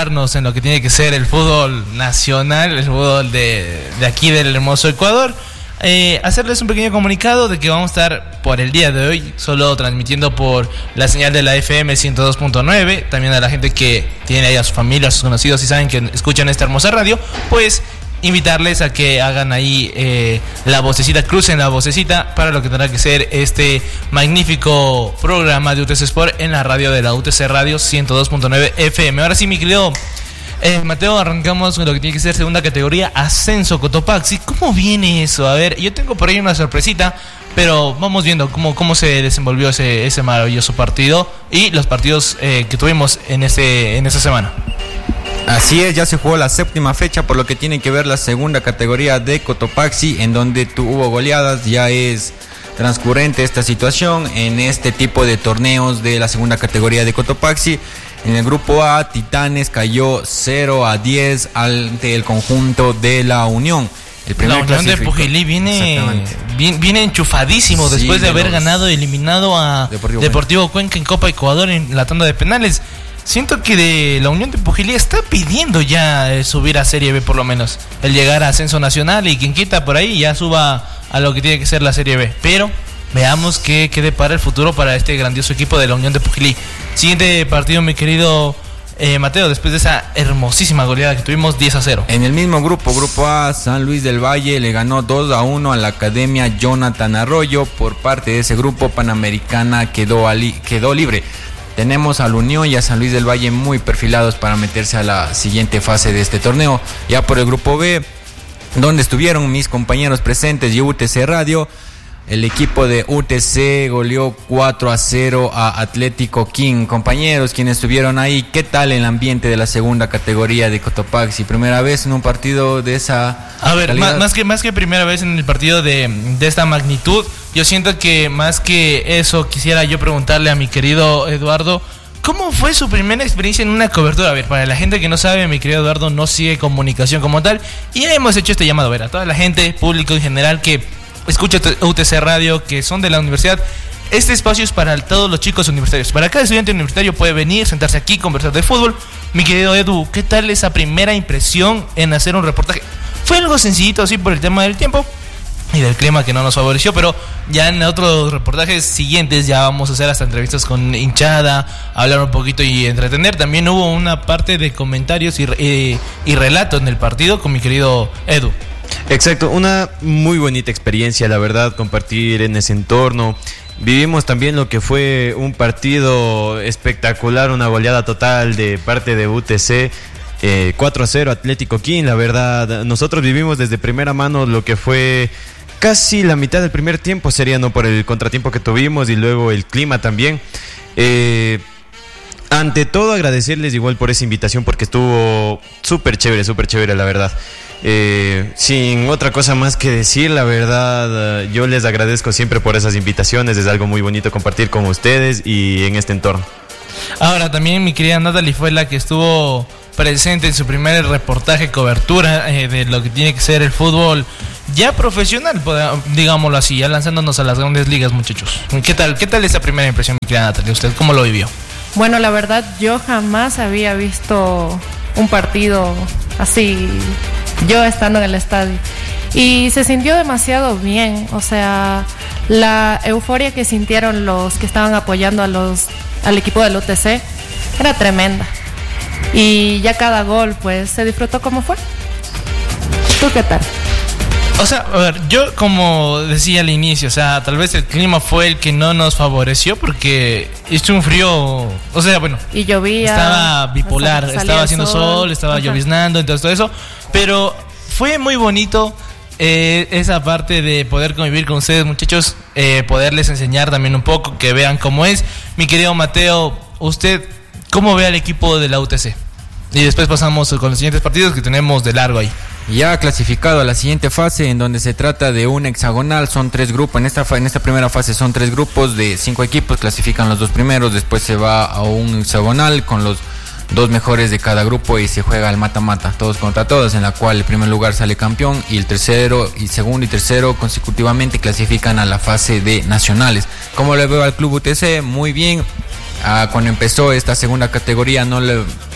centrarnos en lo que tiene que ser el fútbol nacional, el fútbol de aquí del hermoso Ecuador, hacerles un pequeño comunicado de que vamos a estar por el día de hoy solo transmitiendo por la señal de la FM 102.9. También a la gente que tiene ahí a su familia, a sus conocidos y saben que escuchan esta hermosa radio, pues invitarles a que hagan ahí la vocecita, crucen la vocecita para lo que tendrá que ser este magnífico programa de UTC Sport en la radio de la UTC Radio 102.9 FM. Ahora sí, mi querido Mateo, arrancamos con lo que tiene que ser segunda categoría, Ascenso Cotopaxi. ¿Cómo viene eso? A ver, yo tengo por ahí una sorpresita, pero vamos viendo cómo se desenvolvió ese maravilloso partido y los partidos que tuvimos en esta semana. Así es, ya se jugó la séptima fecha por lo que tiene que ver la segunda categoría de Cotopaxi, en donde hubo goleadas. Ya es transcurrente esta situación en este tipo de torneos de la segunda categoría de Cotopaxi. En el grupo A, Titanes cayó 0-10 ante el conjunto de La Unión. La Unión de Pujilí viene enchufadísimo después de haber ganado y eliminado a Deportivo Cuenca en Copa Ecuador en la tanda de penales. Siento que de la Unión de Pujilí está pidiendo ya subir a Serie B, por lo menos el llegar a Ascenso Nacional, y quien quita por ahí ya suba a lo que tiene que ser la Serie B. Pero veamos qué depara el futuro para este grandioso equipo de la Unión de Pujilí. Siguiente partido, mi querido Mateo, después de esa hermosísima goleada que tuvimos 10-0. En el mismo grupo A, San Luis del Valle le ganó 2-1 a la Academia Jonathan Arroyo. Por parte de ese grupo, Panamericana quedó libre. Tenemos a la Unión y a San Luis del Valle muy perfilados para meterse a la siguiente fase de este torneo. Ya por el grupo B, donde estuvieron mis compañeros presentes y UTC Radio, el equipo de UTC goleó 4-0 a Atlético King. Compañeros, quienes estuvieron ahí, ¿qué tal el ambiente de la segunda categoría de Cotopaxi? ¿Primera vez en un partido de esa calidad? Más que primera vez en el partido de esta magnitud, yo siento que más que eso quisiera yo preguntarle a mi querido Eduardo, ¿cómo fue su primera experiencia en una cobertura? A ver, para la gente que no sabe, mi querido Eduardo no sigue comunicación como tal, y hemos hecho este llamado, a ver, a toda la gente, público en general que escucha UTC Radio, que son de la universidad. Este espacio es para todos los chicos universitarios. Para cada estudiante universitario puede venir, sentarse aquí, conversar de fútbol. Mi querido Edu, ¿qué tal esa primera impresión en hacer un reportaje? Fue algo sencillito así por el tema del tiempo y del clima que no nos favoreció, pero ya en otros reportajes siguientes ya vamos a hacer hasta entrevistas con hinchada, hablar un poquito y entretener. También hubo una parte de comentarios y relato en el partido con mi querido Edu. Exacto, una muy bonita experiencia, la verdad, compartir en ese entorno. Vivimos también lo que fue un partido espectacular, una goleada total de parte de UTC, 4-0 Atlético King. La verdad, nosotros vivimos desde primera mano lo que fue casi la mitad del primer tiempo, sería, ¿no?, por el contratiempo que tuvimos y luego el clima también. Ante todo, agradecerles igual por esa invitación, porque estuvo súper chévere, la verdad. Sin otra cosa más que decir, la verdad, yo les agradezco siempre por esas invitaciones. Es algo muy bonito compartir con ustedes y en este entorno. Ahora también mi querida Natalie fue la que estuvo presente en su primer reportaje, cobertura de lo que tiene que ser el fútbol ya profesional, digámoslo así, ya lanzándonos a las grandes ligas, muchachos. ¿Qué tal esa primera impresión, mi querida Natalie? ¿Usted cómo lo vivió? Bueno, la verdad, yo jamás había visto un partido así, yo estando en el estadio, y se sintió demasiado bien. O sea, la euforia que sintieron los que estaban apoyando al equipo del UTC era tremenda, y ya cada gol pues se disfrutó como fue. ¿Tú qué tal? O sea, a ver, yo como decía al inicio, o sea, tal vez el clima fue el que no nos favoreció, porque hizo un frío, o sea, bueno, y llovía, estaba bipolar, estaba haciendo sol, estaba lloviznando, entonces todo eso, pero fue muy bonito esa parte de poder convivir con ustedes, muchachos, poderles enseñar también un poco, que vean cómo es. Mi querido Mateo, ¿usted cómo ve al equipo de la UTC? Y después pasamos con los siguientes partidos que tenemos de largo ahí. Ya clasificado a la siguiente fase, en donde se trata de un hexagonal. Son 3 grupos. En esta primera fase son 3 grupos de 5 equipos. Clasifican los 2 primeros. Después se va a un hexagonal con los 2 mejores de cada grupo y se juega el mata-mata, todos contra todos, en la cual el primer lugar sale campeón y el tercero y segundo y tercero consecutivamente clasifican a la fase de nacionales. ¿Cómo le veo al club UTC? Muy bien. Cuando empezó esta segunda categoría no le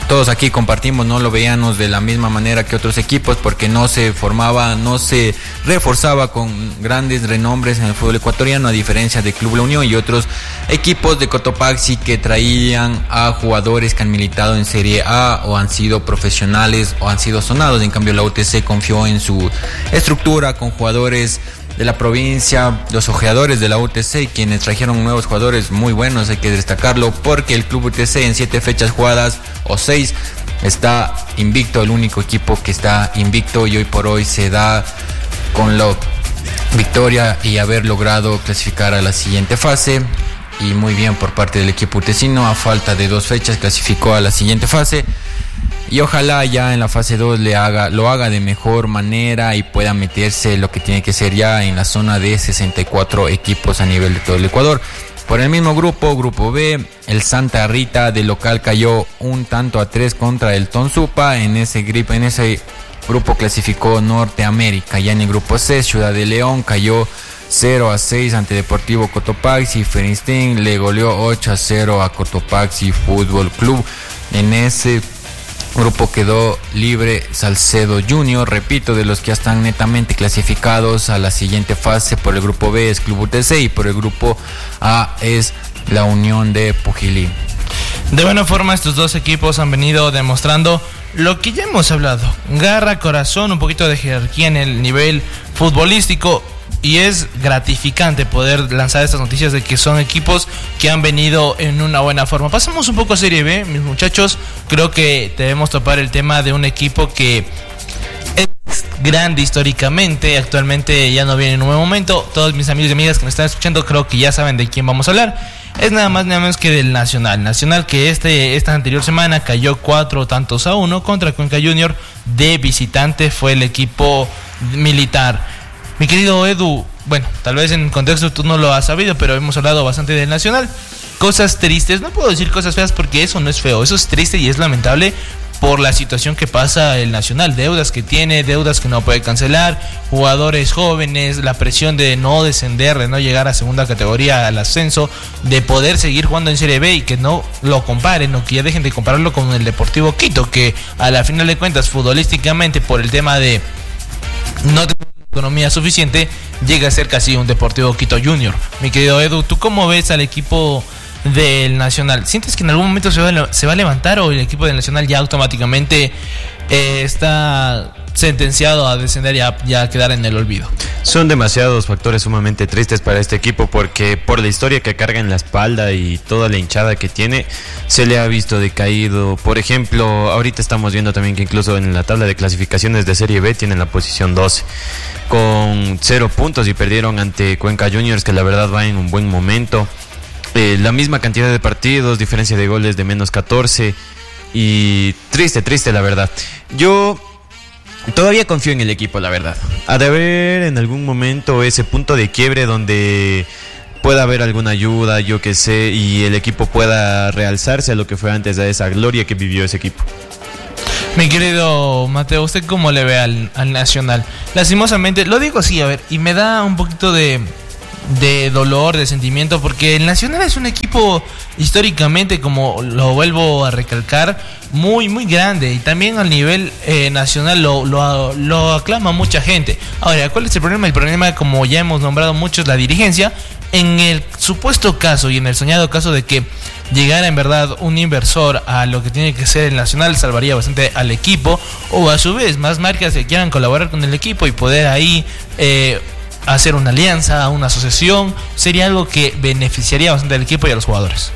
todos aquí compartimos, no lo veíamos de la misma manera que otros equipos, porque no se formaba, no se reforzaba con grandes renombres en el fútbol ecuatoriano, a diferencia de Club La Unión y otros equipos de Cotopaxi que traían a jugadores que han militado en Serie A o han sido profesionales o han sido sonados. En cambio, la UTC confió en su estructura con jugadores de la provincia, los ojeadores de la UTC, quienes trajeron nuevos jugadores muy buenos, hay que destacarlo, porque el Club UTC en 7 fechas jugadas o 6 está invicto, el único equipo que está invicto, y hoy por hoy se da con la victoria y haber logrado clasificar a la siguiente fase. Y muy bien por parte del equipo utecino, a falta de 2 fechas clasificó a la siguiente fase. Y ojalá ya en la fase 2 lo haga de mejor manera y pueda meterse lo que tiene que ser ya en la zona de 64 equipos a nivel de todo el Ecuador. Por el mismo grupo B, el Santa Rita de local cayó 1-3 contra el Tonsupa. En ese grupo clasificó Norteamérica. Ya en el grupo C, Ciudad de León cayó 0-6 ante Deportivo Cotopaxi. Ferenstein le goleó 8-0 a Cotopaxi Fútbol Club. En ese grupo quedó libre Salcedo Junior, repito, de los que ya están netamente clasificados a la siguiente fase. Por el grupo B es Club UTC y por el grupo A es la Unión de Pujilí. De buena forma, estos dos equipos han venido demostrando lo que ya hemos hablado: garra, corazón, un poquito de jerarquía en el nivel futbolístico. Y es gratificante poder lanzar estas noticias de que son equipos que han venido en una buena forma. Pasamos un poco a Serie B, mis muchachos. Creo que debemos topar el tema de un equipo que es grande históricamente. Actualmente ya no viene en un buen momento. Todos mis amigos y amigas que me están escuchando creo que ya saben de quién vamos a hablar. Es nada más nada menos que del Nacional. Nacional que esta anterior semana cayó 4-1 contra Cuenca Junior. De visitante fue el equipo militar. Mi querido Edu, bueno, tal vez en contexto tú no lo has sabido, pero hemos hablado bastante del Nacional. Cosas tristes, no puedo decir cosas feas porque eso no es feo, eso es triste y es lamentable por la situación que pasa el Nacional. Deudas que tiene, deudas que no puede cancelar, jugadores jóvenes, la presión de no descender, de no llegar a segunda categoría, al ascenso, de poder seguir jugando en Serie B y que no lo comparen o que ya dejen de compararlo con el Deportivo Quito, que a la final de cuentas futbolísticamente por el tema de no tener economía suficiente llega a ser casi un Deportivo Quito Junior. Mi querido Edu, ¿tú cómo ves al equipo del Nacional? ¿Sientes que en algún momento se va a levantar o el equipo del Nacional ya automáticamente está sentenciado a descender y a quedar en el olvido? Son demasiados factores sumamente tristes para este equipo, porque por la historia que carga en la espalda y toda la hinchada que tiene, se le ha visto decaído. Por ejemplo, ahorita estamos viendo también que incluso en la tabla de clasificaciones de Serie B tienen la posición 12 con 0 puntos y perdieron ante Cuenca Juniors, que la verdad va en un buen momento. La misma cantidad de partidos, diferencia de goles de menos 14 y triste la verdad. Yo todavía confío en el equipo, la verdad. Ha de haber en algún momento ese punto de quiebre donde pueda haber alguna ayuda, yo que sé, y el equipo pueda realzarse a lo que fue antes de esa gloria que vivió ese equipo. Mi querido Mateo, ¿usted cómo le ve al Nacional? Lastimosamente, lo digo así, a ver, y me da un poquito de dolor, de sentimiento, porque el Nacional es un equipo históricamente, como lo vuelvo a recalcar, muy muy grande, y también al nivel nacional lo aclama mucha gente. Ahora, ¿cuál es el problema? El problema, como ya hemos nombrado mucho, es la dirigencia. En el supuesto caso y en el soñado caso de que llegara en verdad un inversor a lo que tiene que ser el Nacional, salvaría bastante al equipo, o a su vez más marcas que quieran colaborar con el equipo y poder ahí hacer una alianza, una asociación, sería algo que beneficiaría bastante al equipo y a los jugadores.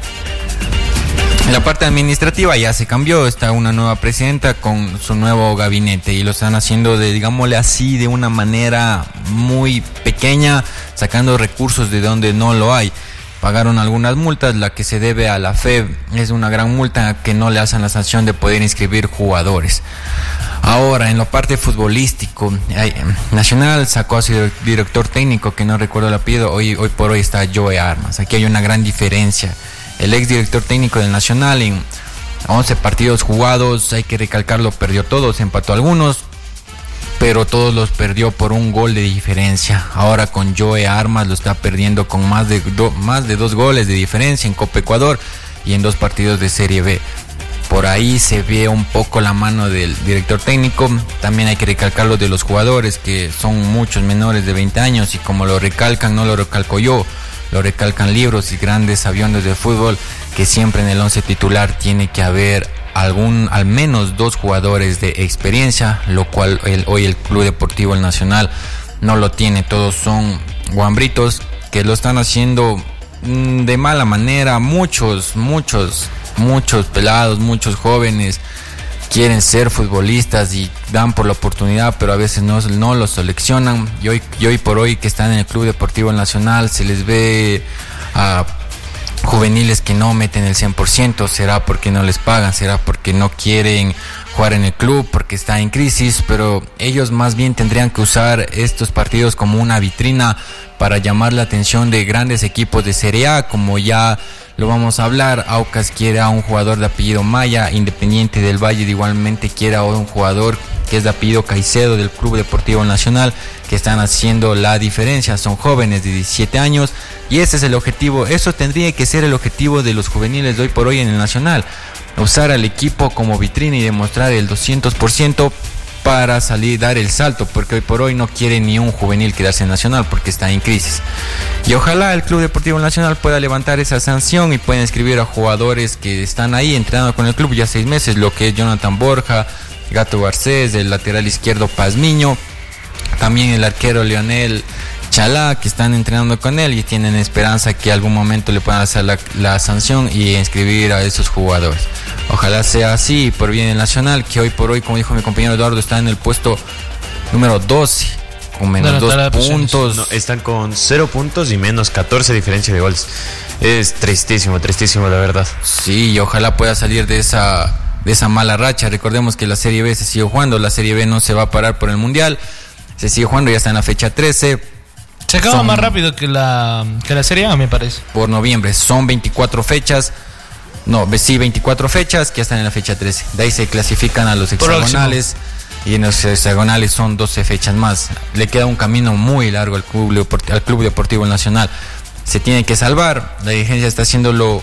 La parte administrativa ya se cambió, está una nueva presidenta con su nuevo gabinete y lo están haciendo digámosle así, de una manera muy pequeña, sacando recursos de donde no lo hay. Pagaron algunas multas, la que se debe a la FEB es una gran multa que no le hacen la sanción de poder inscribir jugadores. Ahora, en la parte futbolístico, Nacional sacó a su director técnico, que no recuerdo el apellido, hoy por hoy está Joe Armas. Aquí hay una gran diferencia. El ex director técnico del Nacional, en 11 partidos jugados, hay que recalcarlo, perdió todos, empató algunos, pero todos los perdió por un gol de diferencia. Ahora con Joe Armas lo está perdiendo con más de 2 goles de diferencia en Copa Ecuador y en 2 partidos de Serie B. por ahí se ve un poco la mano del director técnico. También hay que recalcar lo de los jugadores, que son muchos menores de 20 años, y como lo recalcan, no lo recalco yo, lo recalcan libros y grandes aviones de fútbol, que siempre en el 11 titular tiene que haber al menos 2 jugadores de experiencia, lo cual hoy el Club Deportivo El Nacional no lo tiene. Todos son guambritos que lo están haciendo de mala manera. Muchos pelados, muchos jóvenes quieren ser futbolistas y dan por la oportunidad, pero a veces no los seleccionan. Y hoy por hoy que están en el Club Deportivo Nacional se les ve a juveniles que no meten el 100%. Será porque no les pagan, será porque no quieren jugar en el club, porque está en crisis, pero ellos más bien tendrían que usar estos partidos como una vitrina para llamar la atención de grandes equipos de Serie A, como ya lo vamos a hablar. Aucas quiere a un jugador de apellido Maya, Independiente del Valle igualmente quiere a un jugador que es de apellido Caicedo del Club Deportivo Nacional, que están haciendo la diferencia. Son jóvenes de 17 años y ese es el objetivo. Eso tendría que ser el objetivo de los juveniles de hoy por hoy en el Nacional, usar al equipo como vitrina y demostrar el 200% para salir, dar el salto, porque hoy por hoy no quiere ni un juvenil quedarse en Nacional porque está en crisis. Y ojalá el Club Deportivo Nacional pueda levantar esa sanción y pueden inscribir a jugadores que están ahí entrenando con el club ya 6 meses, lo que es Jonathan Borja, Gato Garcés, el lateral izquierdo Pazmiño, también el arquero Leonel Chalá, que están entrenando con él y tienen esperanza que algún momento le puedan hacer la sanción y inscribir a esos jugadores. Ojalá sea así por bien el Nacional, que hoy por hoy, como dijo mi compañero Eduardo, está en el puesto número 12 con menos 2 puntos. No, están con 0 puntos y menos 14 diferencia de goles. Es tristísimo la verdad. Sí, y ojalá pueda salir de esa mala racha. Recordemos que la Serie B se sigue jugando, la Serie B no se va a parar por el Mundial, se sigue jugando, ya está en la fecha 13. Se acaba más rápido que la Serie A, me parece. Por noviembre, son 24 fechas. No, sí, 24 fechas que ya están en la fecha 13. De ahí se clasifican a los hexagonales. Y en los hexagonales son 12 fechas más. Le queda un camino muy largo al Club Deportivo Nacional. Se tiene que salvar. La dirigencia está haciendo lo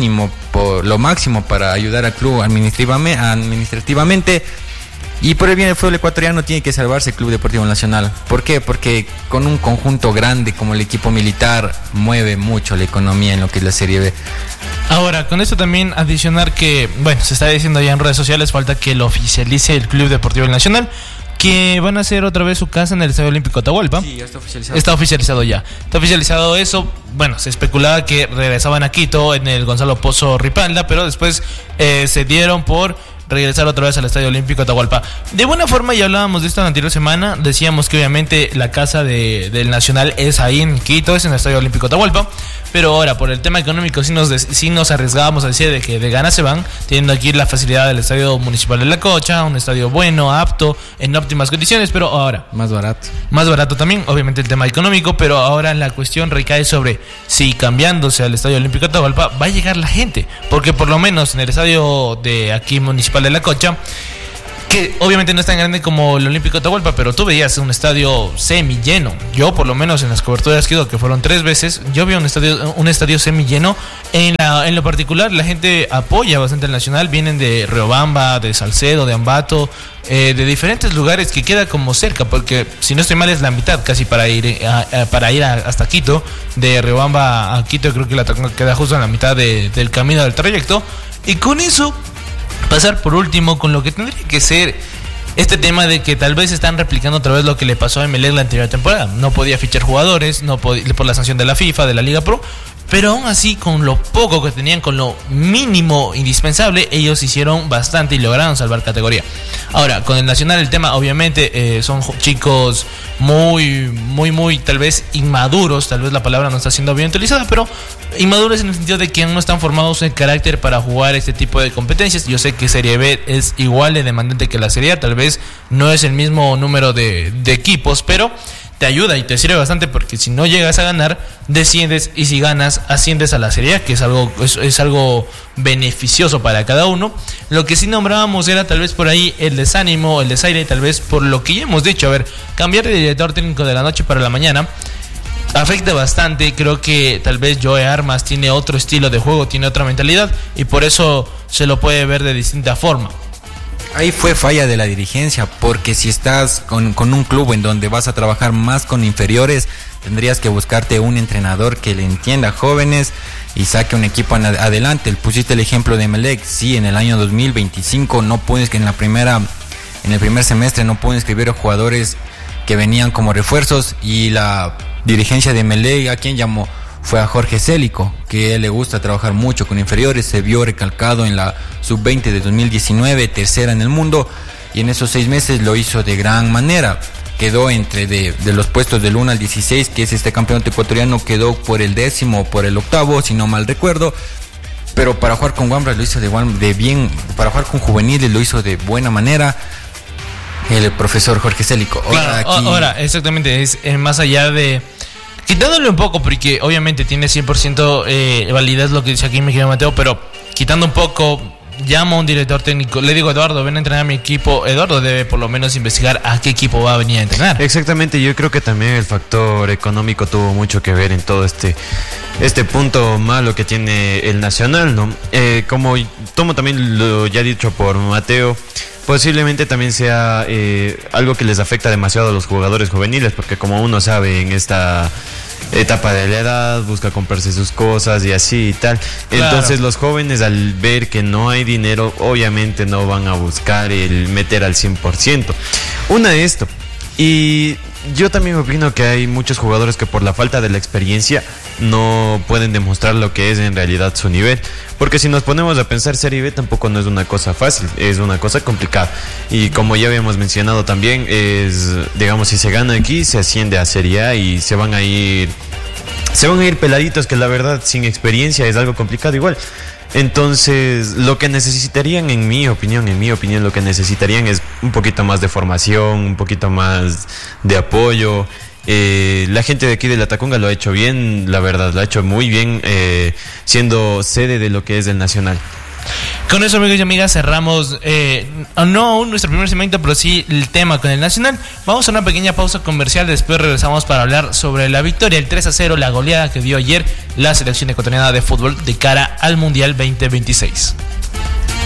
máximo para ayudar al club administrativamente. Y por el bien del fútbol ecuatoriano tiene que salvarse el Club Deportivo Nacional. ¿Por qué? Porque con un conjunto grande como el equipo militar mueve mucho la economía en lo que es la Serie B. Ahora, con esto también adicionar que, bueno, se está diciendo ya en redes sociales, falta que lo oficialice el Club Deportivo Nacional, que van a hacer otra vez su casa en el Estadio Olímpico Atahualpa. Sí, ya está oficializado. Está oficializado ya. Está oficializado eso. Bueno, se especulaba que regresaban a Quito en el Gonzalo Pozo Ripalda, pero después se dieron por regresar otra vez al Estadio Olímpico Atahualpa. De buena forma, ya hablábamos de esto la anterior semana, decíamos que obviamente la casa del Nacional es ahí en Quito, es en el Estadio Olímpico Atahualpa, pero ahora por el tema económico sí nos arriesgábamos a decir de que de ganas se van, teniendo aquí la facilidad del Estadio Municipal de La Cocha, un estadio bueno, apto, en óptimas condiciones, pero ahora más barato también, obviamente el tema económico, pero ahora la cuestión recae sobre si cambiándose al Estadio Olímpico Atahualpa va a llegar la gente, porque por lo menos en el estadio de aquí municipal de La Cocha, que obviamente no es tan grande como el Olímpico Atahualpa, pero tú veías un estadio semi lleno. Yo por lo menos en las coberturas que he ido, que fueron 3 veces, yo vi un estadio semi lleno. En lo particular la gente apoya bastante al Nacional, vienen de Riobamba, de Salcedo, de Ambato, de diferentes lugares que queda como cerca, porque si no estoy mal es la mitad casi para ir hasta Quito. De Riobamba a Quito creo que la queda justo en la mitad del camino del trayecto, y con eso pasar por último con lo que tendría que ser este tema de que tal vez están replicando otra vez lo que le pasó a Emelec la anterior temporada. No podía fichar jugadores, por la sanción de la FIFA, de la Liga Pro, pero aún así con lo poco que tenían, con lo mínimo indispensable, ellos hicieron bastante y lograron salvar categoría. Ahora, con el Nacional el tema obviamente son chicos muy tal vez inmaduros, tal vez la palabra no está siendo bien utilizada, pero inmaduros en el sentido de que no están formados en carácter para jugar este tipo de competencias. Yo sé que Serie B es igual de demandante que la Serie A, tal vez no es el mismo número de equipos, pero te ayuda y te sirve bastante, porque si no llegas a ganar, desciendes, y si ganas, asciendes a la Serie A, que es algo beneficioso para cada uno. Lo que sí nombrábamos era tal vez por ahí el desánimo, el desaire, tal vez por lo que ya hemos dicho. A ver, cambiar de director técnico de la noche para la mañana afecta bastante. Creo que tal vez Joe Armas tiene otro estilo de juego, tiene otra mentalidad y por eso se lo puede ver de distinta forma. Ahí fue falla de la dirigencia, porque si estás con un club en donde vas a trabajar más con inferiores, tendrías que buscarte un entrenador que le entienda a jóvenes y saque un equipo adelante. Pusiste el ejemplo de Emelec. Sí, en el año 2025 no puedes, que en el primer semestre no pueden inscribir a jugadores que venían como refuerzos, y la dirigencia de Emelec, ¿a quién llamó? Fue a Jorge Célico, que a él le gusta trabajar mucho con inferiores. Se vio recalcado en la sub-20 de 2019, tercera en el mundo, y en esos 6 meses lo hizo de gran manera. Quedó entre de los puestos del 1 al 16, que es este campeonato ecuatoriano, quedó por el 10º o por el 8º, si no mal recuerdo. Pero para jugar con Wambra lo hizo de bien, para jugar con juveniles lo hizo de buena manera el profesor Jorge Célico. Ahora, exactamente, es más allá de... Quitándole un poco, porque obviamente tiene 100% validez lo que dice aquí mi querido Mateo, pero quitando un poco, llamo a un director técnico, le digo: Eduardo, ven a entrenar a mi equipo. Eduardo debe por lo menos investigar a qué equipo va a venir a entrenar. Exactamente, yo creo que también el factor económico tuvo mucho que ver en todo este punto malo que tiene el Nacional, ¿no? Como tomo también lo ya dicho por Mateo, posiblemente también sea algo que les afecta demasiado a los jugadores juveniles, porque como uno sabe, en esta etapa de la edad busca comprarse sus cosas y así y tal. Claro. Entonces los jóvenes, al ver que no hay dinero, obviamente no van a buscar el meter al 100%. Una de esto. Y yo también opino que hay muchos jugadores que por la falta de la experiencia no pueden demostrar lo que es en realidad su nivel. Porque si nos ponemos a pensar, Serie B tampoco no es una cosa fácil, es una cosa complicada. Y como ya habíamos mencionado también, es, digamos, si se gana aquí, se asciende a Serie A y se van a ir peladitos que la verdad sin experiencia es algo complicado igual. Entonces, lo que necesitarían, en mi opinión, lo que necesitarían es un poquito más de formación, un poquito más de apoyo. La gente de aquí de La Tacunga lo ha hecho bien, la verdad, lo ha hecho muy bien, siendo sede de lo que es el Nacional. Con eso, amigos y amigas, cerramos no aún nuestro primer segmento, pero sí el tema con el Nacional. Vamos a una pequeña pausa comercial, después regresamos para hablar sobre la victoria, el 3-0, la goleada que dio ayer la selección ecuatoriana de fútbol de cara al Mundial 2026.